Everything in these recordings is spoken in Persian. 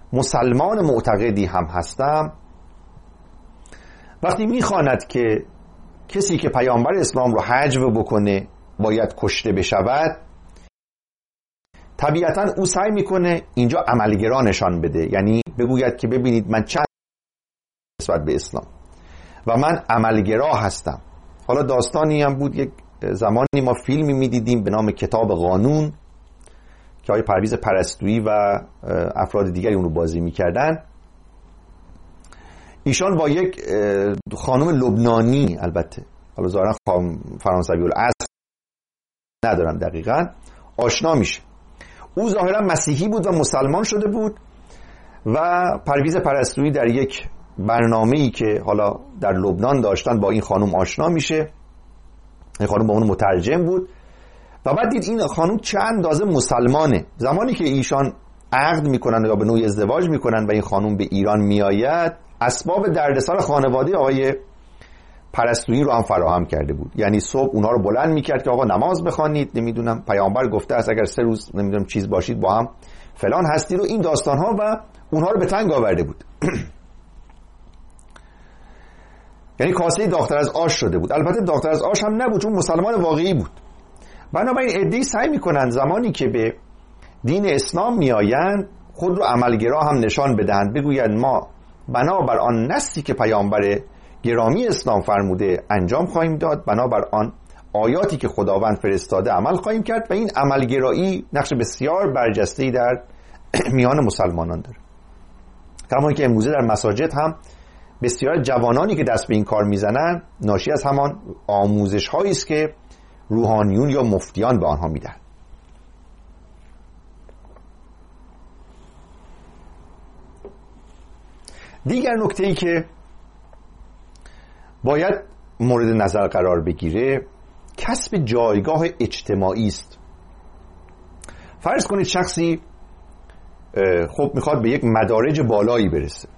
مسلمان معتقدی هم هستم، وقتی میخواند که کسی که پیامبر اسلام رو حجو بکنه باید کشته بشود، طبیعتا او سعی میکنه اینجا عملگرا نشان بده، یعنی بگوید که ببینید من چند نسبت به اسلام و من عملگرا هستم. حالا داستانی هم بود، یک زمانی ما فیلمی میدیدیم به نام کتاب قانون که آقای پرویز پرستویی و افراد دیگری اون رو بازی میکردن. ایشان با یک خانم لبنانی، البته حالا ظاهرا فرانسوی الاصل ندارم دقیقاً، آشنا میشه. او ظاهرا مسیحی بود و مسلمان شده بود و پرویز پرستویی در یک برنامه‌ای که حالا در لبنان داشتن با این خانم آشنا میشه. این خانم با اون مترجم بود و بعد دید این خانم چه اندازه مسلمانه. زمانی که ایشان عقد میکنن یا به نوعی ازدواج میکنن و این خانم به ایران میآید، اسباب دردسر خانواده آقای پرستویی رو هم فراهم کرده بود. یعنی صبح اونها رو بلند میکرد که آقا نماز بخوانید، نمیدونم پیامبر گفته است اگر 3 روز نمیدونم چیز باشید با هم فلان هستید و این داستان ها، و اونها رو به تنگ آورده بود. یعنی کاسه داغ‌تر از آش شده بود. البته داغ‌تر از آش هم نبود چون مسلمان واقعی بود. بنابراین عده‌ای سعی میکنن زمانی که به دین اسلام میآیند خود رو عملگرا هم نشان بدهند، بگویند ما بنابر آن نصی که پیامبر گرامی اسلام فرموده انجام خواهیم داد، بنابر آن آیاتی که خداوند فرستاده عمل خواهیم کرد، و این عملگرایی نقش بسیار برجسته‌ای در میان مسلمانان داره. کما که امروزه در مساجد هم بسیار جوانانی که دست به این کار میزنن ناشی از همان آموزش هایی است که روحانیون یا مفتیان به آنها میدن. دیگر نکته‌ای که باید مورد نظر قرار بگیره کسب جایگاه اجتماعی است. فرض کنید شخصی خب میخواد به یک مدارج بالایی برسه.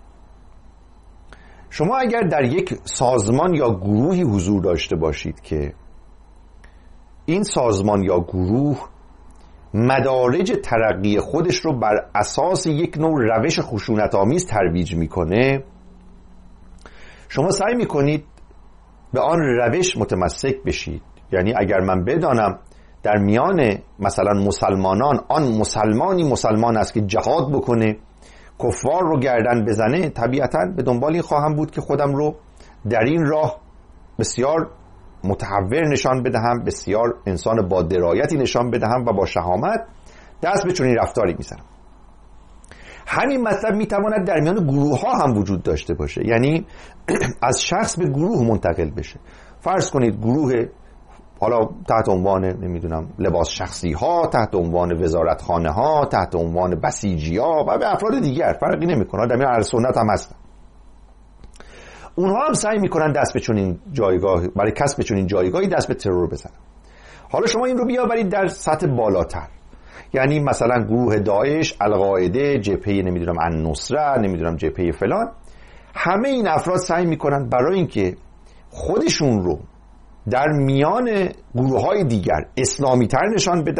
شما اگر در یک سازمان یا گروهی حضور داشته باشید که این سازمان یا گروه مدارج ترقی خودش رو بر اساس یک نوع روش خشونت‌آمیز ترویج میکنه، شما سعی میکنید به آن روش متمسک بشید. یعنی اگر من بدانم در میان مثلا مسلمانان آن مسلمان است که جهاد بکنه، کفار رو گردن بزنه، طبیعتاً به دنبال این خواهم بود که خودم رو در این راه بسیار متحور نشان بدهم، بسیار انسان با درایتی نشان بدهم و با شهامت دست به چنین رفتاری میزنم. همین مطلب میتواند در میان گروه ها هم وجود داشته باشه، یعنی از شخص به گروه منتقل بشه. فرض کنید گروه حالا تحت عنوان نمیدونم لباس شخصی ها، تحت عنوان وزارتخانه ها، تحت عنوان بسیجی ها و به افراد دیگر فرقی نمیکنه، در میان اهل سنت هم هستن. اونها هم سعی میکنن دست به چنین جایگاه، برای کسب چنین جایگاهی دست به ترور بزنن. حالا شما این رو بیاورید در سطح بالاتر، یعنی مثلا گروه داعش، القاعده، جبهه نمیدونم النصره، نمیدونم جبهه فلان، همه این افراد سعی میکنن برای اینکه خودشون رو در میان گروه‌های دیگر اسلامی تر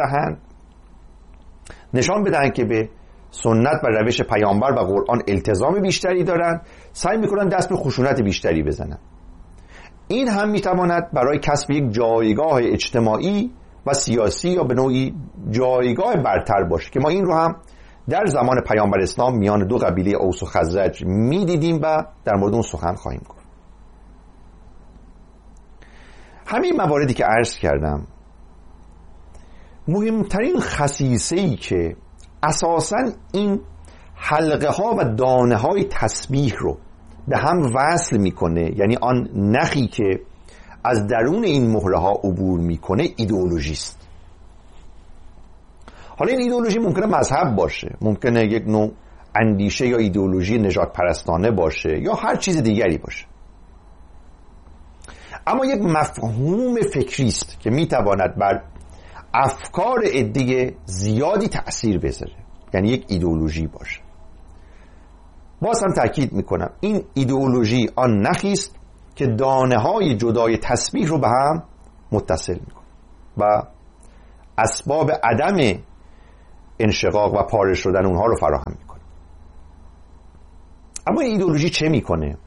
نشان بدهن که به سنت و روش پیامبر و قرآن التزام بیشتری دارن، سعی میکنن دست به خشونت بیشتری بزنن. این هم میتواند برای کسب یک جایگاه اجتماعی و سیاسی یا به نوعی جایگاه برتر باشه که ما این رو هم در زمان پیامبر اسلام میان 2 قبیله اوس و خزرج میدیدیم و در مورد اون سخن خواهیم گفت. همین مواردی که عرض کردم، مهمترین خصیصه‌ای که اساساً این حلقه ها و دانه های تسبیح رو به هم وصل میکنه، یعنی آن نخی که از درون این مهره ها عبور میکنه، ایدئولوژی است. حالا این ایدئولوژی ممکنه مذهب باشه، ممکنه یک نوع اندیشه یا ایدئولوژی نجات پرستانه باشه یا هر چیز دیگری باشه، اما یک مفهوم فکری است که میتواند بر افکار عده زیادی تأثیر بذاره، یعنی یک ایدئولوژی باشه. باز هم تأکید میکنم این ایدئولوژی آن نخی است که دانه های جدای تسبیح رو به هم متصل میکنه و اسباب عدم انشقاق و پاره شدن اونها رو فراهم میکنه. اما این ایدئولوژی چه میکنه؟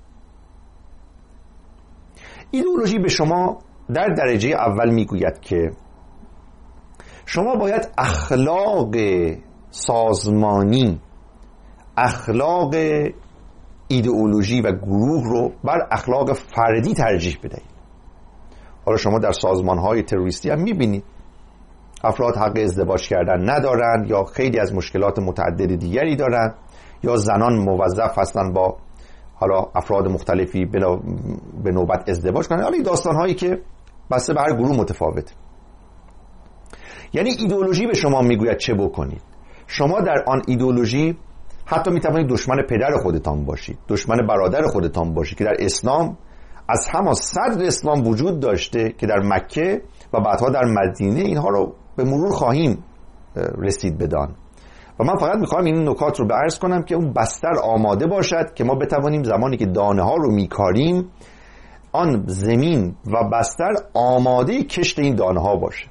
ایدئولوژی به شما در درجه اول میگوید که شما باید اخلاق سازمانی، اخلاق ایدئولوژی و گروه رو بر اخلاق فردی ترجیح بدهید. حالا شما در سازمان‌های تروریستی هم می‌بینید افراد حق ازدواج کردن ندارن یا خیلی از مشکلات متعدد دیگری دارن، یا زنان موظف هستن با حالا افراد مختلفی به نوبت ازدواج کنن. حالا این داستان‌هایی که بسته به هر گروه متفاوته. یعنی ایدئولوژی به شما میگوید چه بکنید. شما در آن ایدئولوژی حتی میتوانید دشمن پدر خودتان باشید، دشمن برادر خودتان باشید که در اسلام از همان صدر اسلام وجود داشته که در مکه و بعدها در مدینه اینها رو به مرور خواهیم رسید بدان. و من فقط میخوام این نکات رو به عرض کنم که اون بستر آماده باشد که ما بتوانیم زمانی که دانه ها رو میکاریم آن زمین و بستر آماده کشت این دانه ها باشه.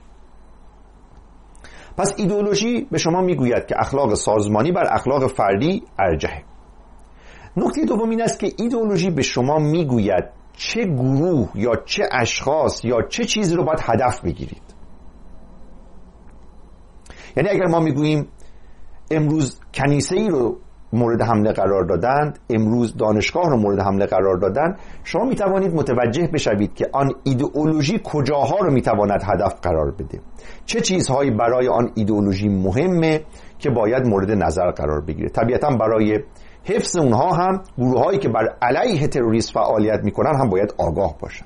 پس ایدئولوژی به شما میگوید که اخلاق سازمانی بر اخلاق فردی ارجحه. نکته دوم این است که ایدئولوژی به شما میگوید چه گروه یا چه اشخاص یا چه چیزی رو باید هدف بگیرید. یعنی اگر ما میگوییم امروز کنیسه ای رو مورد حمله قرار دادند، امروز دانشگاه رو مورد حمله قرار دادند، شما میتوانید متوجه بشوید که آن ایدئولوژی کجاها رو میتواند هدف قرار بده، چه چیزهایی برای آن ایدئولوژی مهمه که باید مورد نظر قرار بگیره. طبیعتا برای حفظ اونها هم گروه‌هایی که بر علیه تروریسم فعالیت میکنن هم باید آگاه باشن.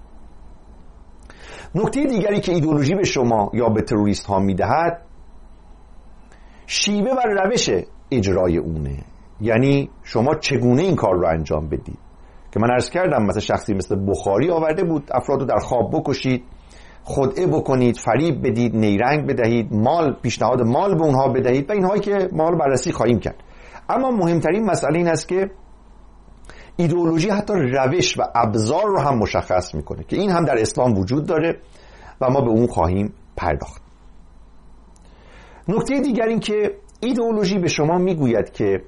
نکته دیگری که ایدئولوژی به شما یا به تروریست ها میدهد شیوه و روش اجرای اونه. یعنی شما چگونه این کار رو انجام بدید که من عرض کردم مثلا شخصی مثل بخاری آورده بود افراد رو در خواب بکشید، خدعه بکنید، فریب بدید، نیرنگ بدهید، پیشنهاد مال به اونها بدهید و اینهایی که ما رو بررسی خواهیم کرد. اما مهمترین مسئله این است که ایدئولوژی حتی روش و ابزار رو هم مشخص میکنه که این هم در اسلام وجود داره و ما به اون خواهیم پرداخت. نکته دیگر این که ایدئولوژی به شما میگوید که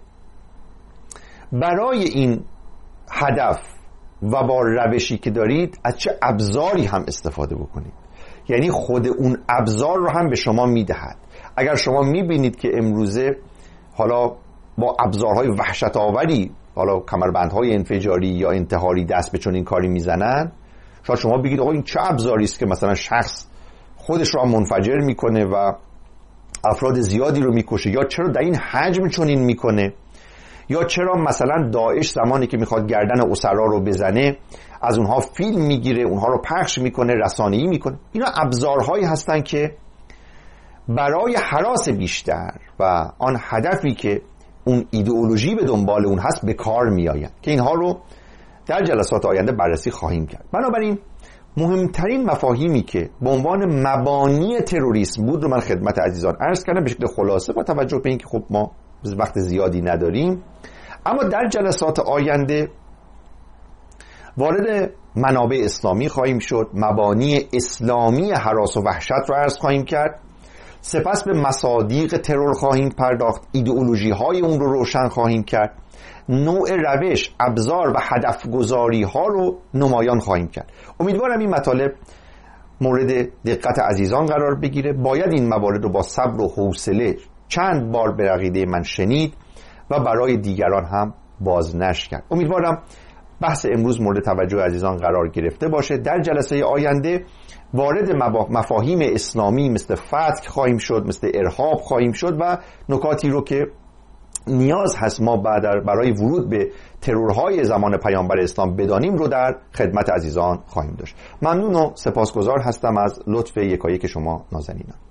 برای این هدف و با روشی که دارید از چه ابزاری هم استفاده بکنید. یعنی خود اون ابزار رو هم به شما میدهد. اگر شما میبینید که امروزه حالا با ابزارهای وحشت آوری، حالا کمربندهای انفجاری یا انتحاری دست به چنین کاری میزنن، شاید شما بگید آقا این چه ابزاری است که مثلا شخص خودش رو منفجر میکنه و افراد زیادی رو میکشه، یا چرا در این حجم چنین میکنه، یا چرا مثلا داعش زمانی که میخواد گردن اسرا رو بزنه از اونها فیلم میگیره، اونها رو پخش میکنه، رسانه‌ای میکنه. اینا ابزارهایی هستن که برای هراس بیشتر و آن هدفی که اون ایدئولوژی به دنبال اون هست به کار میآیند که اینها رو در جلسات آینده بررسی خواهیم کرد. بنابراین مهمترین مفاهیمی که به عنوان مبانی تروریسم بود رو من خدمت عزیزان عرض کردم به شکل خلاصه با توجه به اینکه خب ما وقت زیادی نداریم. اما در جلسات آینده وارد منابع اسلامی خواهیم شد، مبانی اسلامی هراس و وحشت رو عرض خواهیم کرد، سپس به مصادیق ترور خواهیم پرداخت، ایدئولوژی های اون رو روشن خواهیم کرد، نوع روش، ابزار و هدف گذاری ها رو نمایان خواهیم کرد. امیدوارم این مطالب مورد دقت عزیزان قرار بگیره. باید این موارد رو با صبر و حوصله چند بار به عقیده من شنید و برای دیگران هم بازنشر کرد. امیدوارم بحث امروز مورد توجه عزیزان قرار گرفته باشه. در جلسه آینده وارد مفاهیم اسلامی مثل فتح خواهیم شد، مثل ارهاب خواهیم شد و نکاتی رو که نیاز هست ما برای ورود به ترورهای زمان پیامبر اسلام بدانیم رو در خدمت عزیزان خواهیم داشت. ممنون و سپاسگزار هستم از لطف یکایک شما نازنینان.